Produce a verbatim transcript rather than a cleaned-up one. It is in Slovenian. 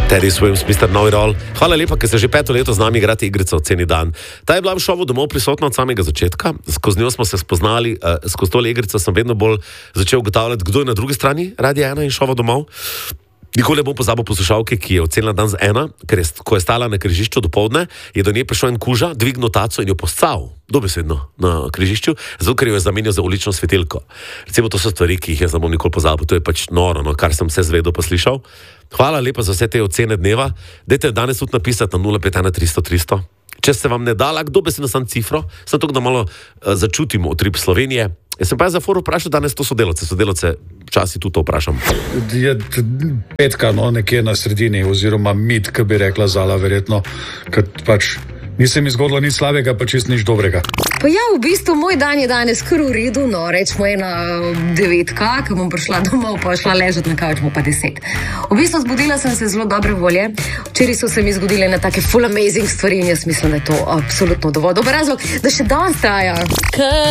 Teddy Swims, mister Know It All. Hvala lepa, ker ste že peto leto z nami igrate igrico Ceni dan. Ta je bila v šovu Domov prisotna od samega začetka. Skozi njo smo se spoznali, uh, skozi tole igrico sem vedno bolj začel ugotavljati, kdo je na drugi strani Radia ena in šova Domov. Nikoli ne bom pozabil poslušalke, ki je ocenila dan z ena, ker je, ko je stala na križišču dopoldne, je do nje prišel en kuža, dvignil taco in jo poscal, dobesedno, na križišču, zato ker jo je zamenjal za ulično svetilko. Recimo, to so stvari, ki jih jaz ne bom nikoli pozabil, to je pač noro, no, kar sem vse zvedel pa slišal. Hvala lepa za vse te ocene dneva. Dajte danes tudi napisati na nula pet ena tristo tristo. Če se vam ne dala, kdo bi se na sam cifro, sem to, da malo uh, začutimo utrip Slovenije. Jaz sem pa za forum vprašal danes to sodelavce, sodelavce včasih tudi to vprašam. Je petka, no, nekje na sredini, oziroma mit, ki bi rekla Zala, verjetno, ker pač nisem izgodila nič slabega, pa čist nič dobrega. Pa ja, v bistvu moj dan je danes kar v redu, no, rečemo ena devetka, ko bom prišla domov, pa šla ležati na kavč, bo pa deset. V bistvu zbudila sem se zelo dobre volje, včeraj so se mi zgodile na take full amazing stvari in jaz mislim, da je to absolutno dovolj dober razlog, da še dan traja.